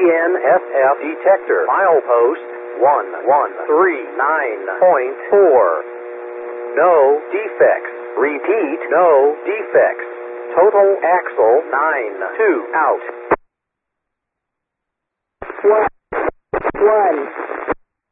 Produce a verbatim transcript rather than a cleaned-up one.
N S F detector. Milepost one one three nine point four. No defects. Repeat, no defects. Total axle nine two out. One. One.